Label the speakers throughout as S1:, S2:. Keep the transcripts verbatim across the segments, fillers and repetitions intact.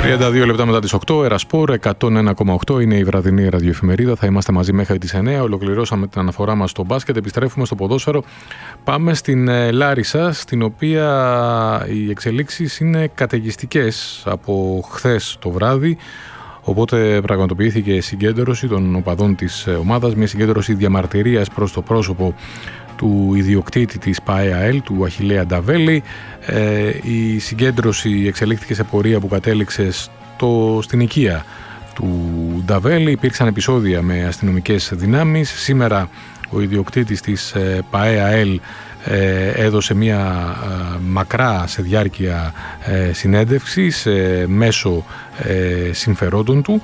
S1: τριάντα δύο λεπτά μετά τις οκτώ, Ερασπορ εκατόν ένα κόμμα οκτώ είναι η βραδινή ραδιοεφημερίδα. Θα είμαστε μαζί μέχρι τις εννιά. Ολοκληρώσαμε την αναφορά μας στο μπάσκετ. Επιστρέφουμε στο ποδόσφαιρο. Πάμε στην Λάρισα, στην οποία οι εξελίξεις είναι καταιγιστικές από χθες το βράδυ. Οπότε πραγματοποιήθηκε συγκέντρωση των οπαδών της ομάδας, μια συγκέντρωση διαμαρτυρίας προς το πρόσωπο του ιδιοκτήτη της ΠΑΕΑΕΛ, του Αχιλλέα Νταβέλη. Ε, η συγκέντρωση εξελίχθηκε σε πορεία που κατέληξε στο, στην οικία του Νταβέλη. Υπήρξαν επεισόδια με αστυνομικές δυνάμεις. Σήμερα ο ιδιοκτήτης της ε, ΠΑΕΑΕΛ ε, έδωσε μια ε, μακρά σε διάρκεια ε, συνέντευξη σε μέσω ε, συμφερόντων του.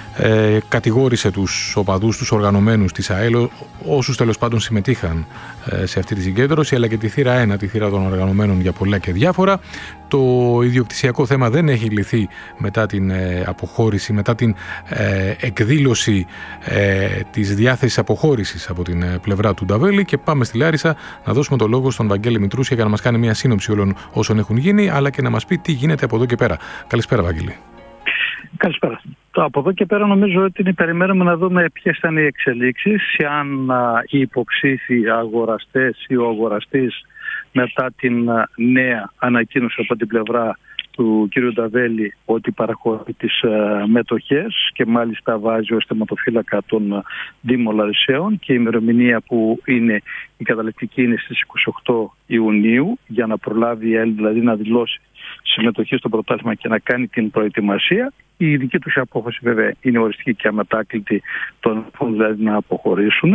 S1: Ε, κατηγόρησε τους οπαδούς, τους οργανωμένους της ΑΕΛ, όσους τέλος πάντων συμμετείχαν ε, σε αυτή τη συγκέντρωση, αλλά και τη θύρα ένα, τη θύρα των οργανωμένων για πολλά και διάφορα. Το ιδιοκτησιακό θέμα δεν έχει λυθεί μετά την ε, αποχώρηση, μετά την ε, εκδήλωση ε, της διάθεσης αποχώρησης από την ε, πλευρά του Νταβέλη. Και πάμε στη Λάρισα να δώσουμε το λόγο στον Βαγγέλη Μητρούσια για να μας κάνει μια σύνοψη όλων όσων έχουν γίνει, αλλά και να μας πει τι γίνεται από εδώ και πέρα. Καλησπέρα, Βαγγέλη.
S2: Καλησπέρα. Από εδώ και πέρα νομίζω ότι περιμένουμε να δούμε ποιες ήταν οι εξελίξεις, αν α, οι υποψήφοι αγοραστές ή ο αγοραστής μετά την α, νέα ανακοίνωση από την πλευρά του κ. Νταβέλη ότι παραχωρεί τις α, μετοχές και μάλιστα βάζει ως θεματοφύλακα των α, Δήμων Λαρισαίων, και η ημερομηνία που είναι η καταληκτική είναι στις είκοσι οκτώ Ιουνίου, για να προλάβει η ΑΕΛ δηλαδή να δηλώσει συμμετοχή στο πρωτάθλημα και να κάνει την προετοιμασία. Η δική τους απόφαση βέβαια είναι οριστική και αμετάκλητη, των δηλαδή να αποχωρήσουν,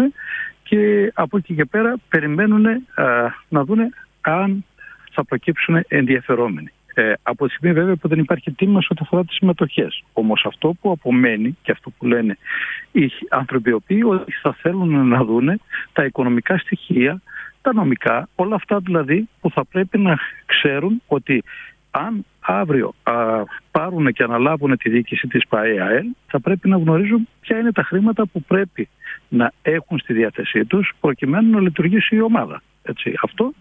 S2: και από εκεί και πέρα περιμένουν α, να δουν αν θα προκύψουν ενδιαφερόμενοι. Ε, από τη στιγμή βέβαια που δεν υπάρχει τίμημα σε ό,τι αφορά τις συμμετοχές. Όμως αυτό που απομένει και αυτό που λένε οι άνθρωποι οι οποίοι ότι θα θέλουν να δουν τα οικονομικά στοιχεία, τα νομικά, όλα αυτά δηλαδή που θα πρέπει να ξέρουν ότι αν αύριο α, πάρουν και αναλάβουν τη διοίκηση της ΠΑΕΑΕΛ, θα πρέπει να γνωρίζουν ποια είναι τα χρήματα που πρέπει να έχουν στη διάθεσή τους προκειμένου να λειτουργήσει η ομάδα. Έτσι, αυτό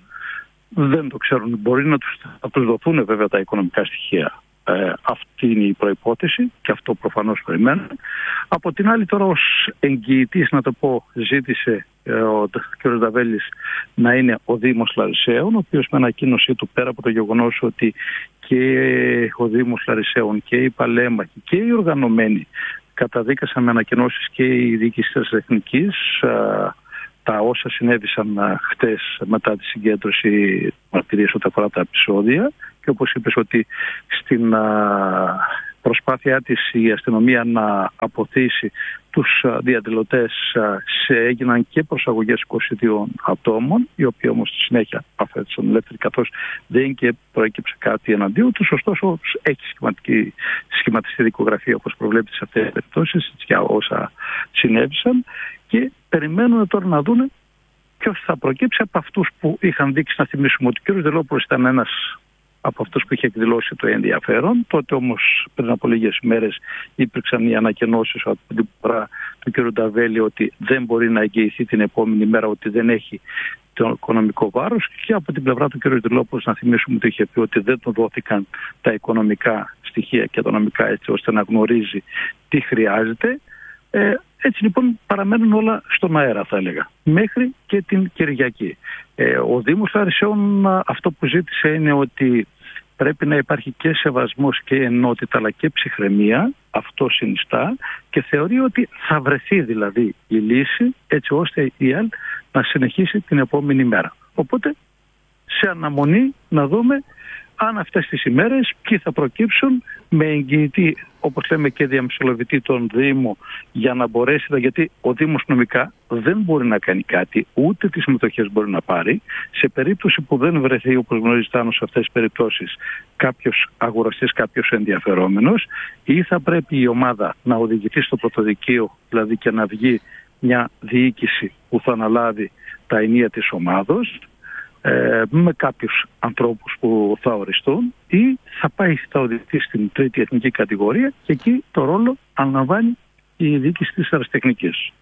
S2: δεν το ξέρουν. Μπορεί να τους, να τους δοθούν βέβαια τα οικονομικά στοιχεία. Ε, αυτή είναι η προϋπόθεση και αυτό προφανώς περιμένουν. Από την άλλη τώρα ως εγγυητής, να το πω, ζήτησε ε, ο κ. Νταβέλης να είναι ο Δήμος Λαρισαίων, ο οποίος με ανακοίνωσή του, πέρα από το γεγονός ότι και ο Δήμος Λαρισαίων και οι παλέμαχοι και οι οργανωμένοι καταδίκασαν με ανακοινώσεις, και η διοίκηση της Εθνικής, ε, τα όσα συνέβησαν α, χτες μετά τη συγκέντρωση μαρτυρίες ό,τι αφορά τα επεισόδια, και όπως είπες ότι στην α, προσπάθειά της η αστυνομία να αποθήσει τους α, διαδηλωτές α, σε, έγιναν και προσαγωγές είκοσι δύο ατόμων, οι οποίοι όμως στη συνέχεια αφέθησαν ελεύθεροι, καθώς δεν και προέκυψε κάτι εναντίον τους. Ωστόσο έχει σχηματιστεί δικογραφία όπως προβλέπει σε αυτές τις περιπτώσεις για όσα συνέβησαν, και περιμένουν τώρα να δουν ποιος θα προκύψει από αυτούς που είχαν δείξει. Να θυμίσουμε ότι ο κ. Δελόπουλος ήταν ένας από αυτούς που είχε εκδηλώσει το ενδιαφέρον. Τότε όμως πριν από λίγες μέρες υπήρξαν οι ανακοινώσεις από την πλευρά του κ. Νταβέλη ότι δεν μπορεί να εγγυηθεί την επόμενη μέρα, ότι δεν έχει το οικονομικό βάρος, και από την πλευρά του κ. Δελόπουλος να θυμίσουμε ότι είχε πει ότι δεν του δόθηκαν τα οικονομικά στοιχεία και τα νομικά έτσι ώστε να γνωρίζει τι χρειάζεται. Ε, Έτσι λοιπόν παραμένουν όλα στον αέρα, θα έλεγα, μέχρι και την Κυριακή. Ε, ο Δήμος Λαρισαίων αυτό που ζήτησε είναι ότι πρέπει να υπάρχει και σεβασμός και ενότητα αλλά και ψυχραιμία. Αυτό συνιστά, και θεωρεί ότι θα βρεθεί δηλαδή η λύση έτσι ώστε η ΑΕΛ να συνεχίσει την επόμενη μέρα. Οπότε σε αναμονή να δούμε αν αυτές τις ημέρες ποιοι θα προκύψουν με εγγυητή, όπως λέμε, και διαμεσολαβητή τον Δήμο, για να μπορέσει, γιατί ο Δήμος νομικά δεν μπορεί να κάνει κάτι, ούτε τις συμμετοχές μπορεί να πάρει. Σε περίπτωση που δεν βρεθεί, όπως γνωρίζετε, Άνω, σε αυτές τις περιπτώσεις κάποιος αγοραστής, κάποιος ενδιαφερόμενος, ή θα πρέπει η ομάδα να οδηγηθεί στο πρωτοδικείο, δηλαδή και να βγει μια διοίκηση που θα αναλάβει τα ενία της ομάδος, Ε, με κάποιους ανθρώπους που θα οριστούν, ή θα πάει, θα οδηγηθεί στην τρίτη εθνική κατηγορία, και εκεί το ρόλο αναλαμβάνει η διοίκηση της αεραστεχνικής.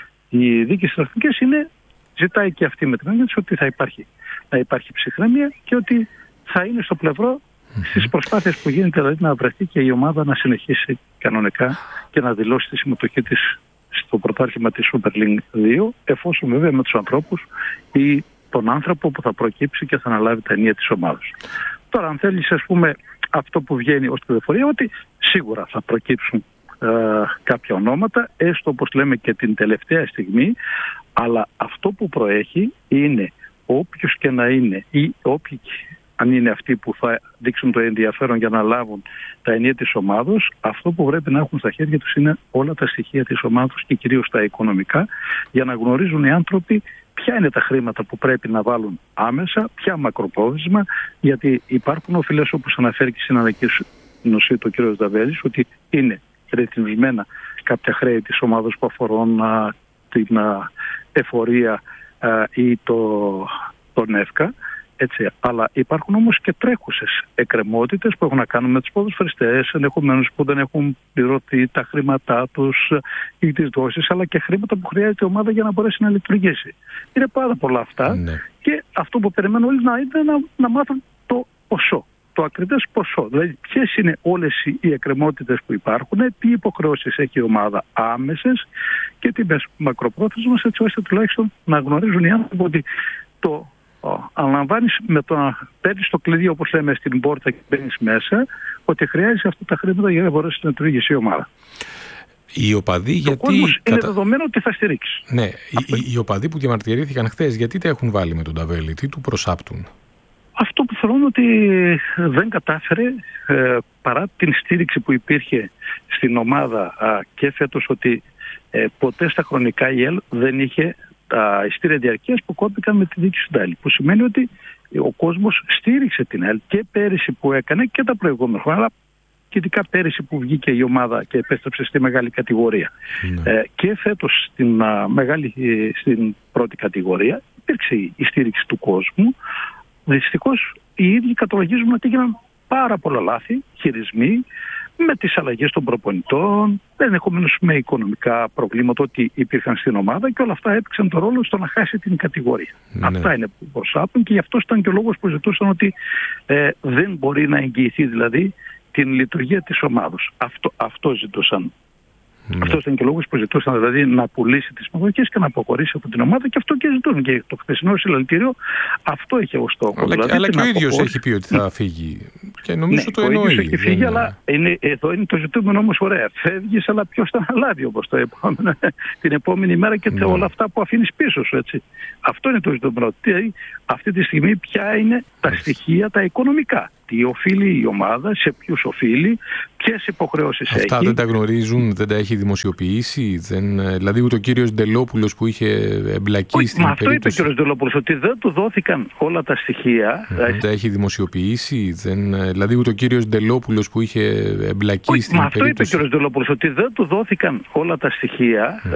S2: Η διοίκηση της αεραστεχνικής είναι, ζητάει και αυτή με την έννοια ότι θα υπάρχει, θα υπάρχει ψυχραιμία και ότι θα είναι στο πλευρό mm-hmm. στις προσπάθειες που γίνεται δηλαδή να βρεθεί και η ομάδα να συνεχίσει κανονικά και να δηλώσει τη συμμετοχή της στο πρωτάθλημα της Super League δύο, εφόσον βέβαια με τους ανθρώπους ή τον άνθρωπο που θα προκύψει και θα αναλάβει τα ενία της ομάδας. Τώρα, αν θέλεις, ας πούμε, αυτό που βγαίνει ως πληροφορία, ότι σίγουρα θα προκύψουν ε, κάποια ονόματα, έστω όπως λέμε και την τελευταία στιγμή, αλλά αυτό που προέχει είναι όποιος και να είναι ή όποιοι αν είναι αυτοί που θα δείξουν το ενδιαφέρον για να λάβουν τα ενία της ομάδος, αυτό που πρέπει να έχουν στα χέρια τους είναι όλα τα στοιχεία της ομάδος και κυρίως τα οικονομικά, για να γνωρίζουν οι άνθρωποι ποια είναι τα χρήματα που πρέπει να βάλουν άμεσα, ποια μακροπρόθεσμα, γιατί υπάρχουν οφειλές, όπως αναφέρει και στην ανακοίνωσή του ο κ. Δαβέλης, ότι είναι ρυθμισμένα κάποια χρέη της ομάδος που αφορούν α, την α, εφορία α, ή το, τον ΕΦΚΑ. Έτσι, αλλά υπάρχουν όμως και τρέχουσες εκκρεμότητες που έχουν να κάνουν με τους ποδοσφαιριστές, ενδεχομένως που δεν έχουν πληρωθεί τα χρήματά τους ή τις δόσεις, αλλά και χρήματα που χρειάζεται η ομάδα για να μπορέσει να λειτουργήσει. Είναι πάρα πολλά αυτά, ναι. Και αυτό που περιμένουν όλοι να είναι να, να μάθουν το ποσό, το ακριβές ποσό. Δηλαδή ποιες είναι όλες οι εκκρεμότητες που υπάρχουν, τι υποχρεώσεις έχει η ομάδα άμεσες και τι μακροπρόθεσμες, έτσι ώστε τουλάχιστον να γνωρίζουν οι άνθρωποι ότι το αναλαμβάνεις με το να παίρνεις το κλειδί, όπως λέμε, στην πόρτα και μπαίνεις μέσα, ότι χρειάζεσαι αυτά τα χρήματα για να μπορέσει να λειτουργήσει η ομάδα.
S1: Οι οπαδοί,
S2: το
S1: γιατί.
S2: Κόσμος είναι δεδομένο ότι θα στηρίξει.
S1: Ναι, οι, οι οπαδοί που διαμαρτυρήθηκαν χθες, γιατί τα έχουν βάλει με τον Ταβέλη, τι του προσάπτουν?
S2: Αυτό που θεωρούν ότι δεν κατάφερε, ε, παρά την στήριξη που υπήρχε στην ομάδα α, και φέτος, ότι ε, ποτέ στα χρονικά η ΕΛ δεν είχε τα ειστήρια διαρκείας που κόπηκαν με τη διοίκηση του ΕΛ. Που σημαίνει ότι ο κόσμος στήριξε την ΕΛ και πέρυσι που έκανε και τα προηγούμενα χρόνια, αλλά και ειδικά πέρυσι που βγήκε η ομάδα και επέστρεψε στη μεγάλη κατηγορία. Ναι. Ε, και φέτος στην, α, μεγάλη, στην πρώτη κατηγορία υπήρξε η στήριξη του κόσμου. Δυστυχώς οι ίδιοι καταλογίζουν ότι έγιναν πάρα πολλά λάθη, χειρισμοί, με τις αλλαγές των προπονητών, ενδεχομένως με οικονομικά προβλήματα ότι υπήρχαν στην ομάδα, και όλα αυτά έπαιξαν το ρόλο στο να χάσει την κατηγορία. Ναι. Αυτά είναι που προσάπτουν, και γι' αυτό ήταν και ο λόγος που ζητούσαν ότι ε, δεν μπορεί να εγγυηθεί δηλαδή την λειτουργία της ομάδας. Αυτό, αυτό ζητούσαν. Ναι. Αυτό ήταν και ο λόγος που ζητούσαν, δηλαδή να πουλήσει τις συμμετοχές και να αποχωρήσει από την ομάδα, και αυτό και ζητούν. Και το χθεσινό συλλαλητήριο αυτό είχε ως στόχο.
S1: Αλλά, δηλαδή, αλλά και ο ίδιος έχει πει ότι θα φύγει. Και νομίζω ναι, το εννοεί. Ο ίδιος
S2: έχει φύγει, δεν... αλλά είναι, εδώ είναι το ζητούμενο όμως ωραία. Φεύγεις, αλλά ποιος θα αναλάβει όπως το επόμενο, την επόμενη μέρα και ναι. όλα αυτά που αφήνεις πίσω σου. Έτσι. Αυτό είναι το ζητούμενο. Τι, αυτή τη στιγμή ποια είναι τα στοιχεία τα οικονομικά. Τι οφείλει η ομάδα, σε ποιους οφείλει, ποιες υποχρεώσεις έχει.
S1: Αυτά δεν τα γνωρίζουν, δεν τα έχει δημοσιοποιήσει. Δεν, δηλαδή ούτε ο κύριος Ντελόπουλος που είχε εμπλακεί Όχι, στην
S2: μα αυτό
S1: περίπτωση.
S2: Αυτό είπε ο κύριος Ντελόπουλος, ότι δεν του δόθηκαν όλα τα στοιχεία.
S1: Δεν τα έχει δημοσιοποιήσει. Δεν, δηλαδή ούτε ο κύριος Ντελόπουλος που είχε εμπλακεί Όχι, στην
S2: μα
S1: περίπτωση.
S2: Αυτό είπε ο κύριος Ντελόπουλος, ότι δεν του δόθηκαν όλα τα στοιχεία.